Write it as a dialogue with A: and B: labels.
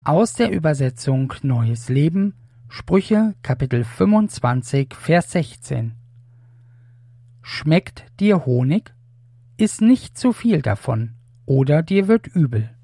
A: Aus der Übersetzung Neues Leben, Sprüche, Kapitel 25, Vers 16. Schmeckt dir Honig? Iss nicht zu viel davon, oder dir wird übel.